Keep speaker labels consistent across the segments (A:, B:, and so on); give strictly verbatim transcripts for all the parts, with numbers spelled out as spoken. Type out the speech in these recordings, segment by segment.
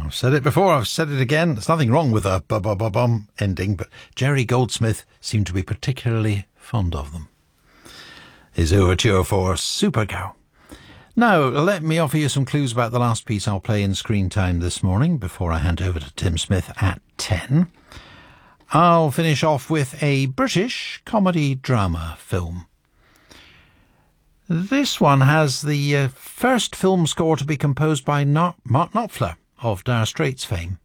A: I've said it before, I've said it again. There's nothing wrong with a bu-bu-bu-bum ending, but Jerry Goldsmith seemed to be particularly fond of them. His overture for Supercow. Now, let me offer you some clues about the last piece I'll play in Screen Time this morning before I hand over to Tim Smith at ten. I'll finish off with a British comedy-drama film. This one has the uh, first film score to be composed by no- Mark Knopfler of Dire Straits fame.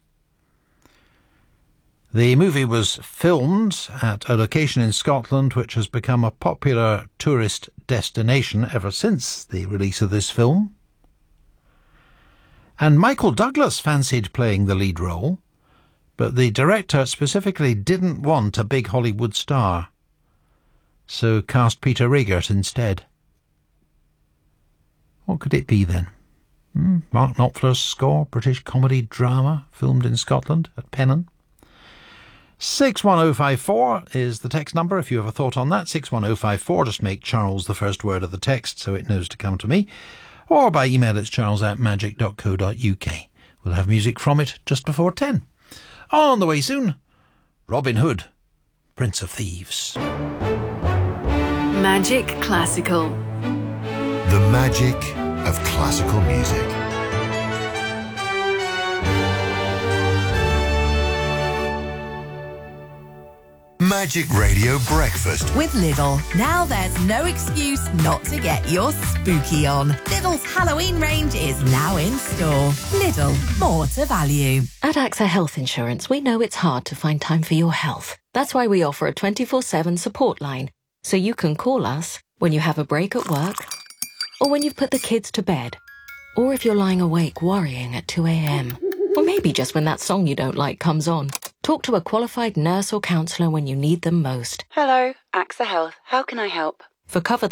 A: The movie was filmed at a location in Scotland which has become a popular tourist destination ever since the release of this film. And Michael Douglas fancied playing the lead role, but the director specifically didn't want a big Hollywood star, so cast Peter Riegert instead. What could it be then? Hmm? Mark Knopfler's score, British comedy drama, filmed in Scotland at Pennon. six one oh five four is the text number if you have a thought on that. six one oh five four, just make Charles the first word of the text so it knows to come to me. Or by email it's charles at magic dot co dot uk. We'll have music from it just before ten. On the way soon, Robin Hood, Prince of Thieves.
B: Magic Classical.
C: The magic of classical music. Magic Radio Breakfast
D: with Lidl. Now there's no excuse not to get your spooky on. Lidl's Halloween range is now in store. Lidl, more to value.
E: At AXA Health Insurance, we know it's hard to find time for your health. That's why we offer a twenty-four seven support line, so you can call us when you have a break at work, or when you've put the kids to bed, or if you're lying awake worrying at two a.m, or maybe just when that song you don't like comes on. Talk to a qualified nurse or counsellor when you need them most.
F: Hello, AXA Health. How can I help?
E: For cover